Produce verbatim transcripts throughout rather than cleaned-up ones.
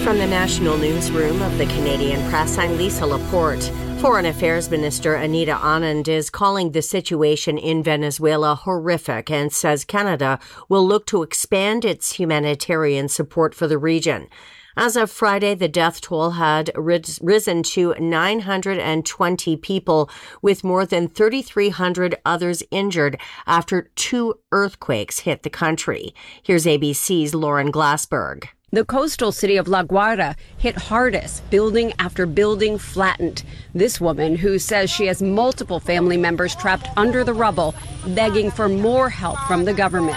From the National Newsroom of the Canadian Press, I'm Lisa Laporte. Foreign Affairs Minister Anita Anand is calling the situation in Venezuela horrific and says Canada will look to expand its humanitarian support for the region. As of Friday, the death toll had risen to nine hundred twenty people, with more than thirty-three hundred others injured after two earthquakes hit the country. Here's A B C's Lauren Glassberg. The coastal city of La Guaira hit hardest, building after building flattened. This woman, who says she has multiple family members trapped under the rubble, begging for more help from the government.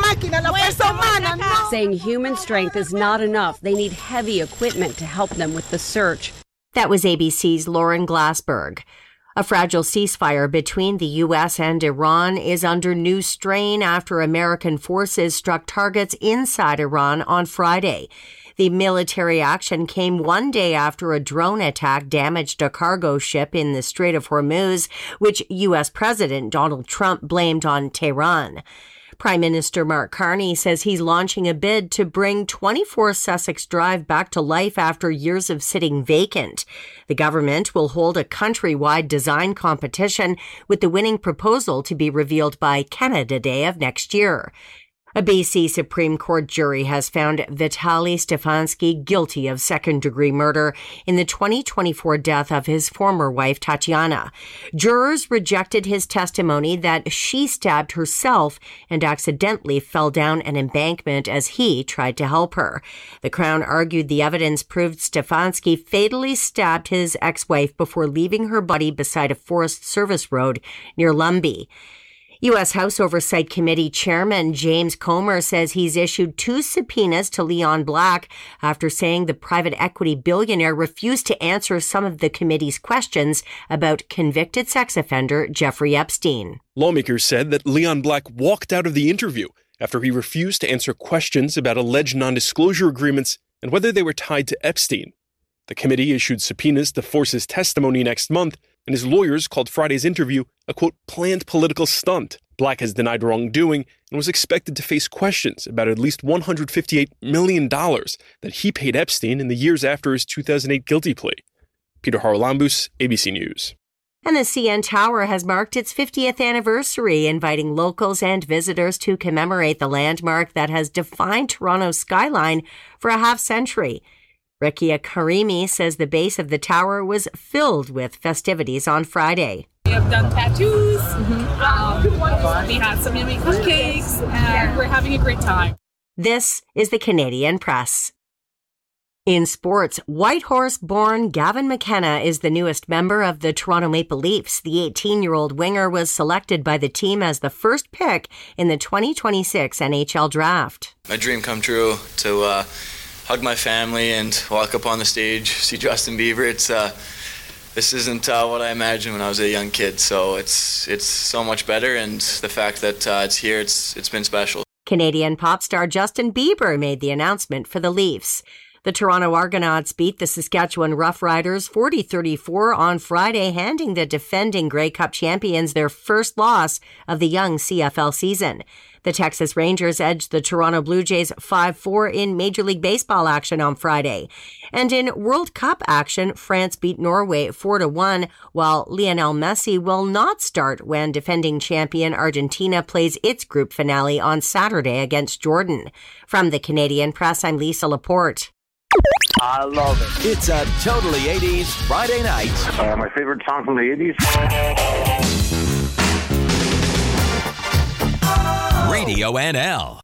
Saying human strength is not enough. They need heavy equipment to help them with the search. That was A B C's Lauren Glassberg. A fragile ceasefire between the U S and Iran is under new strain after American forces struck targets inside Iran on Friday. The military action came one day after a drone attack damaged a cargo ship in the Strait of Hormuz, which U S President Donald Trump blamed on Tehran. Prime Minister Mark Carney says he's launching a bid to bring twenty-four Sussex Drive back to life after years of sitting vacant. The government will hold a countrywide design competition, with the winning proposal to be revealed by Canada Day of next year. A B C Supreme Court jury has found Vitaly Stefanski guilty of second-degree murder in the twenty twenty-four death of his former wife, Tatiana. Jurors rejected his testimony that she stabbed herself and accidentally fell down an embankment as he tried to help her. The Crown argued the evidence proved Stefanski fatally stabbed his ex-wife before leaving her body beside a Forest Service road near Lumby. U S House Oversight Committee Chairman James Comer says he's issued two subpoenas to Leon Black after saying the private equity billionaire refused to answer some of the committee's questions about convicted sex offender Jeffrey Epstein. Lawmakers said that Leon Black walked out of the interview after he refused to answer questions about alleged non-disclosure agreements and whether they were tied to Epstein. The committee issued subpoenas to force his testimony next month, and his lawyers called Friday's interview a, quote, planned political stunt. Black has denied wrongdoing and was expected to face questions about at least one hundred fifty-eight million dollars that he paid Epstein in the years after his two thousand eight guilty plea. Peter Haralambous, A B C News. And the C N Tower has marked its fiftieth anniversary, inviting locals and visitors to commemorate the landmark that has defined Toronto's skyline for a half-century. Rekia Karimi says the base of the tower was filled with festivities on Friday. We have done tattoos, mm-hmm. um, we had some yummy cupcakes, and we're having a great time. This is the Canadian Press. In sports, Whitehorse-born Gavin McKenna is the newest member of the Toronto Maple Leafs. The eighteen-year-old winger was selected by the team as the first pick in the twenty twenty-six N H L draft. My dream come true to uh, hug my family and walk up on the stage, see Justin Bieber. It's uh, this isn't uh, what I imagined when I was a young kid, so it's it's so much better. And the fact that uh, it's here, it's it's been special. Canadian pop star Justin Bieber made the announcement for the Leafs. The Toronto Argonauts beat the Saskatchewan Roughriders forty thirty-four on Friday, handing the defending Grey Cup champions their first loss of the young C F L season. The Texas Rangers edged the Toronto Blue Jays five four in Major League Baseball action on Friday. And in World Cup action, France beat Norway four to one, while Lionel Messi will not start when defending champion Argentina plays its group finale on Saturday against Jordan. From the Canadian Press, I'm Lisa Laporte. I love it. It's a totally eighties Friday night. Uh, my favorite song from the eighties. Radio N L.